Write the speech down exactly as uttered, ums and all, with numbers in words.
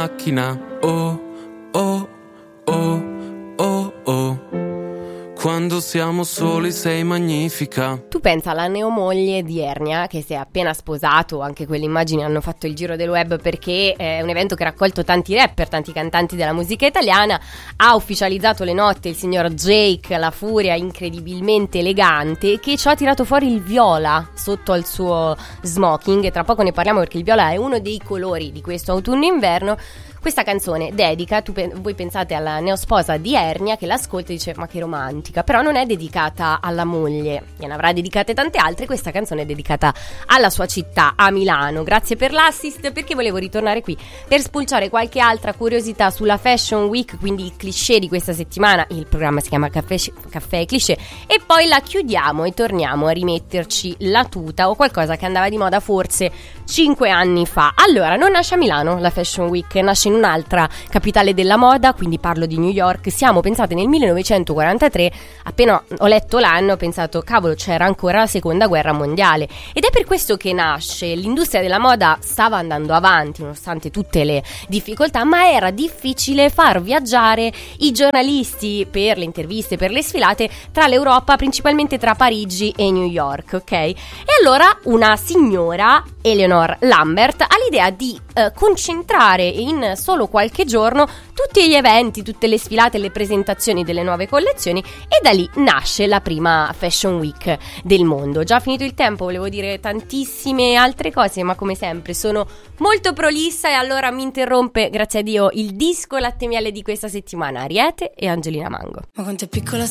macchina. Oh, oh, oh, oh, oh. Quando siamo soli sei magnifica. Tu pensa alla neomoglie di Ernia, che si è appena sposato, anche quelle immagini hanno fatto il giro del web perché è un evento che ha raccolto tanti rapper, tanti cantanti della musica italiana. Ha ufficializzato le notte il signor Jake, la furia incredibilmente elegante, che ci ha tirato fuori il viola sotto al suo smoking, e tra poco ne parliamo perché il viola è uno dei colori di questo autunno-inverno. Questa canzone dedica, tu, voi pensate alla neosposa di Ernia che l'ascolta e dice ma che romantica, però non è dedicata alla moglie, gliene avrà dedicate tante altre. Questa canzone è dedicata alla sua città, a Milano. Grazie per l'assist, perché volevo ritornare qui per spulciare qualche altra curiosità sulla Fashion Week, quindi i cliché di questa settimana. Il programma si chiama Caffè, Caffè e Cliché, e poi la chiudiamo e torniamo a rimetterci la tuta o qualcosa che andava di moda forse cinque anni fa. Allora, non nasce a Milano la Fashion Week, nasce in un'altra capitale della moda, quindi parlo di New York. Siamo, pensate, nel millenovecentoquarantatré. Appena ho letto l'anno ho pensato cavolo, c'era ancora la seconda guerra mondiale, ed è per questo che nasce. L'industria della moda stava andando avanti nonostante tutte le difficoltà, ma era difficile far viaggiare i giornalisti per le interviste, per le sfilate tra l'Europa, principalmente tra Parigi e New York, ok? E allora una signora, Eleanor Lambert, ha l'idea di eh, concentrare in solo qualche giorno tutti gli eventi, tutte le sfilate, le presentazioni delle nuove collezioni, e da lì nasce la prima Fashion Week del mondo. Già finito il tempo, volevo dire tantissime altre cose, ma come sempre sono molto prolissa e allora mi interrompe, grazie a Dio, il disco latte miele di questa settimana, Ariete e Angelina Mango. Ma quanto è piccola